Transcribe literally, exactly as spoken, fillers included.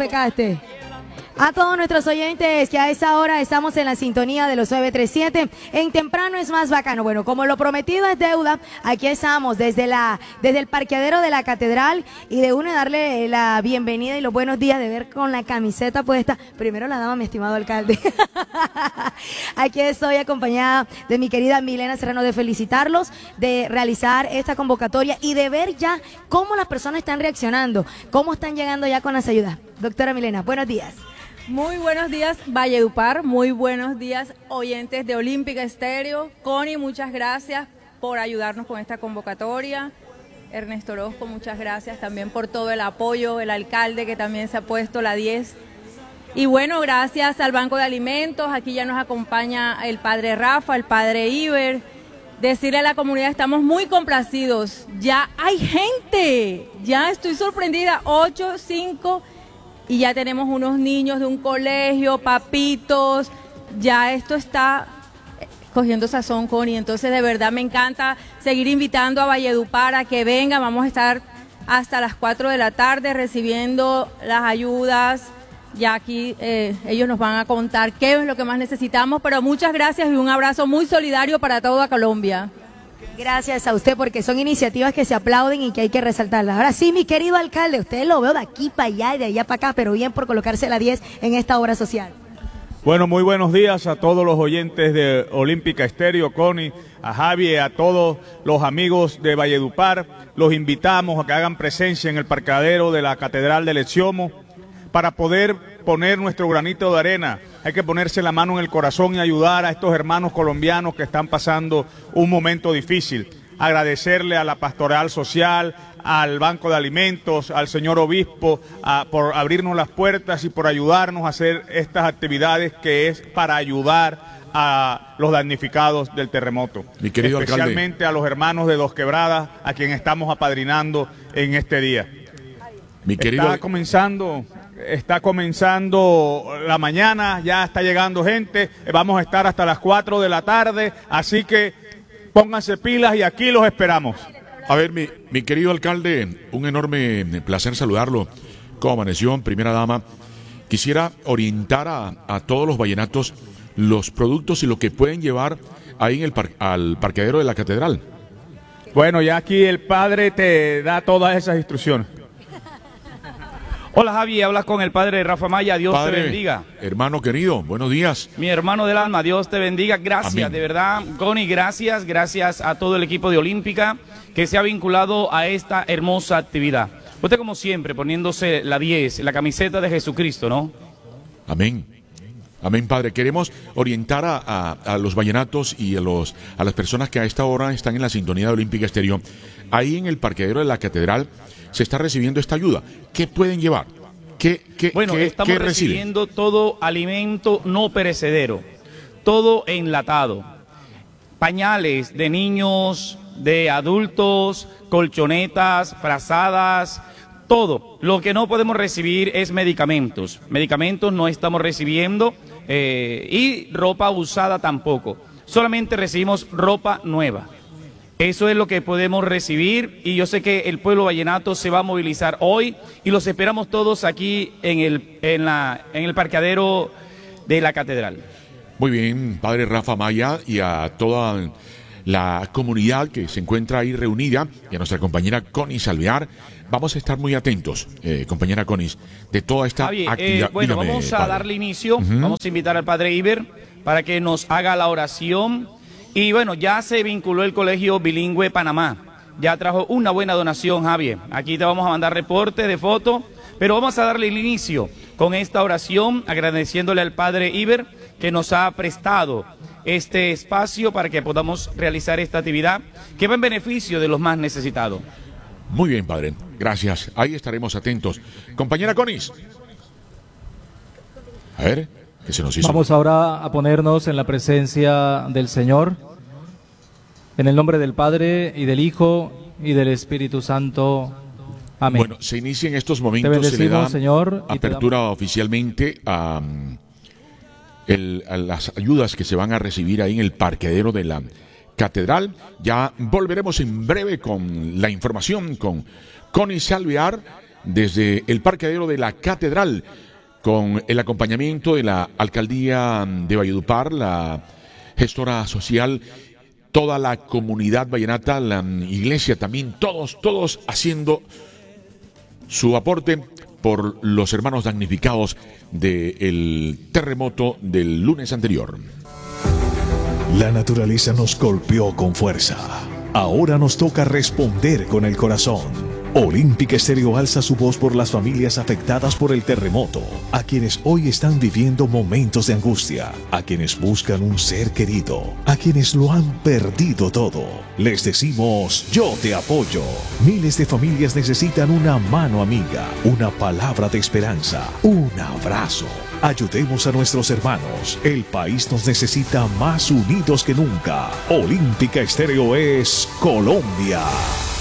pecaste. A todos nuestros oyentes que a esa hora estamos en la sintonía de los nueve tres siete, en Temprano es Más Bacano. Bueno, como lo prometido es deuda, aquí estamos desde la desde el parqueadero de la Catedral y de una darle la bienvenida y los buenos días de ver con la camiseta puesta. Primero la dama, mi estimado alcalde. Aquí estoy acompañada de mi querida Milena Serrano, de felicitarlos, de realizar esta convocatoria y de ver ya cómo las personas están reaccionando, cómo están llegando ya con las ayudas. Doctora Milena, buenos días. Muy buenos días, Valledupar, muy buenos días, oyentes de Olímpica Estéreo. Connie, muchas gracias por ayudarnos con esta convocatoria. Ernesto Orozco, muchas gracias también por todo el apoyo, el alcalde que también se ha puesto la diez. Y bueno, gracias al Banco de Alimentos, aquí ya nos acompaña el padre Rafa, el padre Iber. Decirle a la comunidad, estamos muy complacidos, ya hay gente, ya estoy sorprendida, ocho, cinco... y ya tenemos unos niños de un colegio, papitos, ya esto está cogiendo sazón, Connie. Entonces, de verdad me encanta seguir invitando a Valledupar a que venga. Vamos a estar hasta las cuatro de la tarde recibiendo las ayudas. Ya aquí eh, ellos nos van a contar qué es lo que más necesitamos, pero muchas gracias y un abrazo muy solidario para toda Colombia. Gracias a usted, porque son iniciativas que se aplauden y que hay que resaltarlas. Ahora sí, mi querido alcalde, usted lo veo de aquí para allá y de allá para acá, pero bien por colocarse la diez en esta obra social. Bueno, muy buenos días a todos los oyentes de Olímpica Estéreo, Connie, a Javi, a todos los amigos de Valledupar. Los invitamos a que hagan presencia en el parqueadero de la Catedral de Leciomo para poder poner nuestro granito de arena. Hay que ponerse la mano en el corazón y ayudar a estos hermanos colombianos que están pasando un momento difícil. Agradecerle a la Pastoral Social, al Banco de Alimentos, al señor Obispo, a, por abrirnos las puertas y por ayudarnos a hacer estas actividades que es para ayudar a los damnificados del terremoto. Mi querido especialmente alcalde, a los hermanos de Dos Quebradas, a quien estamos apadrinando en este día. Mi querido... Está comenzando... Está comenzando la mañana, ya está llegando gente, vamos a estar hasta las cuatro de la tarde, así que pónganse pilas y aquí los esperamos. A ver, mi, mi querido alcalde, un enorme placer saludarlo. ¿Cómo amaneció, primera dama? Quisiera orientar a, a todos los vallenatos los productos y lo que pueden llevar ahí en el par, al parqueadero de la Catedral. Bueno, ya aquí el padre te da todas esas instrucciones. Hola Javi, hablas con el padre Rafa Maya, Dios Padre, te bendiga. Hermano querido, buenos días. Mi hermano del alma, Dios te bendiga, gracias, Amén. De verdad, Connie, gracias, gracias a todo el equipo de Olímpica que se ha vinculado a esta hermosa actividad. Usted como siempre poniéndose la diez, la camiseta de Jesucristo, ¿no? Amén. Amén, Padre. Queremos orientar a, a, a los vallenatos y a, los, a las personas que a esta hora están en la sintonía de Olímpica Estéreo. Ahí en el parqueadero de la Catedral se está recibiendo esta ayuda. ¿Qué pueden llevar? ¿Qué, qué, bueno, qué, estamos qué recibiendo todo alimento no perecedero, todo enlatado, pañales de niños, de adultos, colchonetas, frazadas, todo. Lo que no podemos recibir es medicamentos. Medicamentos no estamos recibiendo eh, y ropa usada tampoco. Solamente recibimos ropa nueva. Eso es lo que podemos recibir y yo sé que el pueblo vallenato se va a movilizar hoy y los esperamos todos aquí en el, en la, en el parqueadero de la Catedral. Muy bien, padre Rafa Maya, y a toda la comunidad que se encuentra ahí reunida y a nuestra compañera Connie Salvear. Vamos a estar muy atentos, eh, compañera Connie, de toda esta Javi, actividad. Eh, bueno, Dígame, vamos a padre. darle inicio, Uh-huh. vamos a invitar al padre Iber para que nos haga la oración. Y bueno, ya se vinculó el Colegio Bilingüe Panamá, ya trajo una buena donación, Javier. Aquí te vamos a mandar reportes de fotos, pero vamos a darle el inicio con esta oración, agradeciéndole al padre Iber que nos ha prestado este espacio para que podamos realizar esta actividad que va en beneficio de los más necesitados. Muy bien, padre. Gracias. Ahí estaremos atentos. Compañera Conis. A ver, ¿qué se nos hizo? Vamos ahora a ponernos en la presencia del Señor. En el nombre del Padre, y del Hijo, y del Espíritu Santo. Amén. Bueno, se inicia en estos momentos, Te se le da bendecimos, Señor, y te apertura damos... oficialmente a, el, a las ayudas que se van a recibir ahí en el parqueadero de la Catedral. Ya volveremos en breve con la información con Connie Salvear desde el parqueadero de la Catedral, con el acompañamiento de la Alcaldía de Valledupar, la gestora social, toda la comunidad vallenata, la iglesia también, todos, todos haciendo su aporte por los hermanos damnificados del terremoto del lunes anterior. La naturaleza nos golpeó con fuerza. Ahora nos toca responder con el corazón. Olímpica Estéreo alza su voz por las familias afectadas por el terremoto, a quienes hoy están viviendo momentos de angustia, a quienes buscan un ser querido, a quienes lo han perdido todo. Les decimos, yo te apoyo. Miles de familias necesitan una mano amiga, una palabra de esperanza, un abrazo. Ayudemos a nuestros hermanos. El país nos necesita más unidos que nunca. Olímpica Estéreo es Colombia.